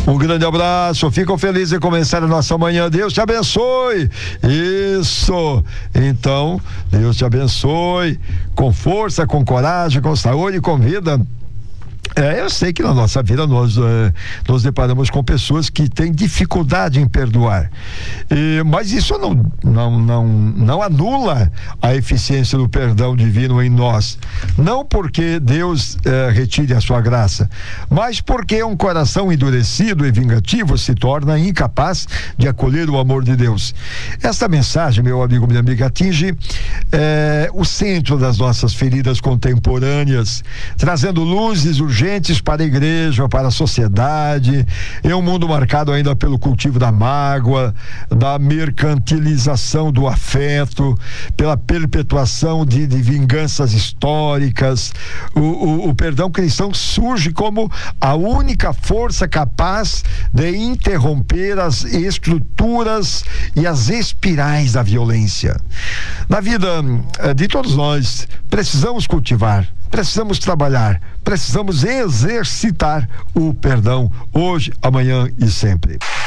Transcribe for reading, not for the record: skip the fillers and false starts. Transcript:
Um grande abraço, fico feliz em começar a nossa manhã. Deus te abençoe. Isso. Então, Deus te abençoe com força, com coragem, com saúde, com vida. Eu sei que na nossa vida nós nos deparamos com pessoas que têm dificuldade em perdoar, mas isso não anula a eficiência do perdão divino em nós, não porque Deus retire a sua graça, mas porque um coração endurecido e vingativo se torna incapaz de acolher o amor de Deus. Esta mensagem, meu amigo, minha amiga, atinge o centro das nossas feridas contemporâneas, trazendo luzes urgentes para a igreja, para a sociedade, em um mundo marcado ainda pelo cultivo da mágoa, da mercantilização do afeto, pela perpetuação de vinganças históricas. O perdão cristão surge como a única força capaz de interromper as estruturas e as espirais da violência. Na vida de todos nós, precisamos cultivar, precisamos trabalhar, precisamos exercitar o perdão hoje, amanhã e sempre.